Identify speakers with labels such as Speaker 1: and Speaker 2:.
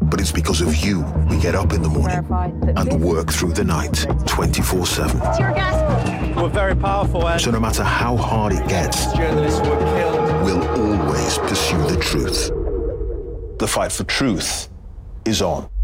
Speaker 1: But it's because of you we get up in the morning and work through the night 24/7.
Speaker 2: We're very powerful, and
Speaker 1: So no matter how hard it gets,
Speaker 2: journalists were killed.
Speaker 1: we'll always pursue the truth. The fight for truth is on.